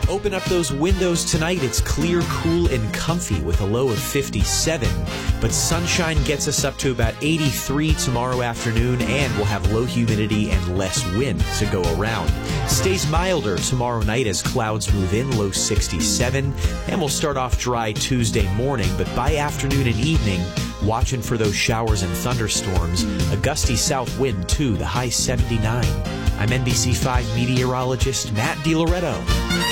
Open up those windows tonight. It's clear, cool, and comfy with a low of 57. But sunshine gets us up to about 83 tomorrow afternoon, and we'll have low humidity and less wind to go around. Stays milder tomorrow night as clouds move in, low 67. And we'll start off dry Tuesday morning, but by afternoon and evening, watching for those showers and thunderstorms. A gusty south wind, too, the high 79. I'm NBC5 meteorologist Matt DiLoretto.